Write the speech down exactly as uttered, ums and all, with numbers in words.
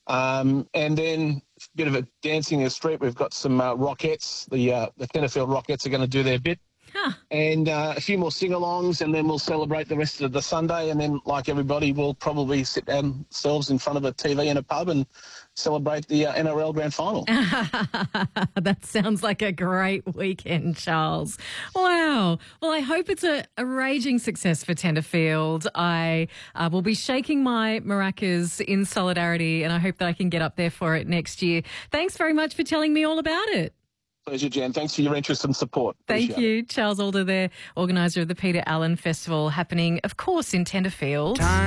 Um, and then a bit of a dancing in the street. We've got some uh, Rockettes. The uh, the Tenterfield Rockettes are going to do their bit. Huh. And uh, a few more sing-alongs, and then we'll celebrate the rest of the Sunday. And then, like everybody, we'll probably sit ourselves in front of a T V in a pub and celebrate the uh, N R L Grand Final. That sounds like a great weekend, Charles. Wow. Well, I hope it's a, a raging success for Tenterfield. I uh, will be shaking my maracas in solidarity, and I hope that I can get up there for it next year. Thanks very much for telling me all about it. Pleasure, Jan. Thanks for your interest and support. Thank Appreciate you. it. Charles Alder there, organiser of the Peter Allen Festival, happening, of course, in Tenterfield. Time.